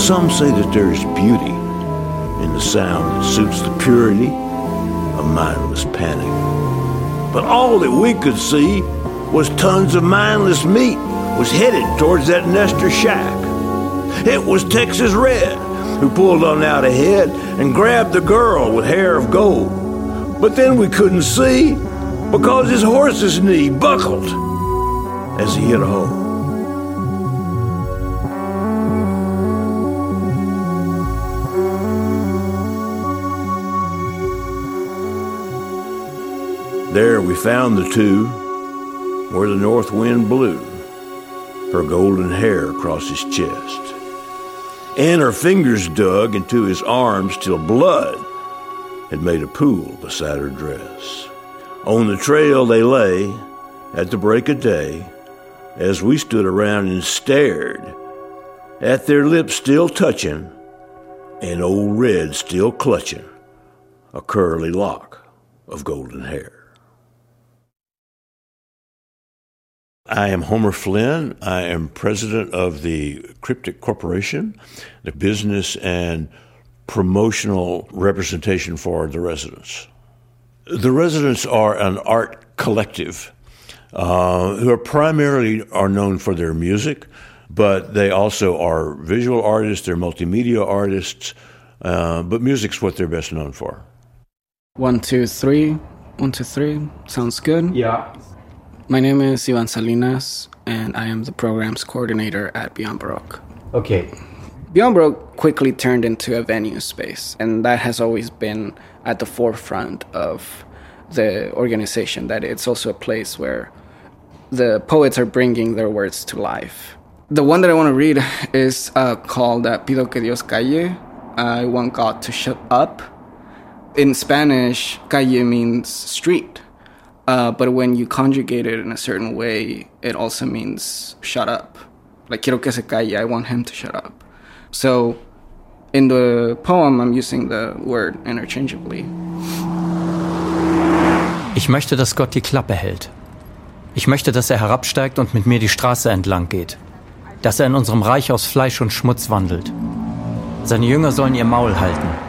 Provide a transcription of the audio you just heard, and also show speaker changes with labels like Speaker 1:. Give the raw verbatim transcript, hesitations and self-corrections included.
Speaker 1: Some say that there is beauty in the sound that suits the purity of mindless panic. But all that we could see was tons of mindless meat was headed towards that Nestor shack. It was Texas Red who pulled on out ahead and grabbed the girl with hair of gold. But then we couldn't see because his horse's knee buckled as he hit a hole. There we found the two where the north wind blew, her golden hair across his chest, and her fingers dug into his arms till blood had made a pool beside her dress. On the trail they lay at the break of day as we stood around and stared at their lips still touching and old Red still clutching a curly lock of golden hair. I am Homer Flynn. I am president of the Cryptic Corporation, the business and promotional representation for the residents. The residents are an art collective uh, who are primarily are known for their music, but they also are visual artists, they're multimedia artists, uh, but music's what they're best known for.
Speaker 2: One, two, three. One, two, three. Sounds good?
Speaker 3: Yeah.
Speaker 2: My name is Ivan Salinas, and I am the programs coordinator at Beyond Baroque.
Speaker 3: Okay.
Speaker 2: Beyond Baroque quickly turned into a venue space, and that has always been at the forefront of the organization, that it's also a place where the poets are bringing their words to life. The one that I want to read is uh, called uh, Pido que Dios calle. I want God to shut up. In Spanish, calle means street. Uh, but when you conjugate it in a certain way, it also means shut up. Like, quiero que se calle, I want him to shut up. So, in the poem, I'm using the word interchangeably.
Speaker 4: Ich möchte, dass Gott die Klappe hält. Ich möchte, dass er herabsteigt und mit mir die Straße entlang geht. Dass er in unserem Reich aus Fleisch und Schmutz wandelt. Seine Jünger sollen ihr Maul halten.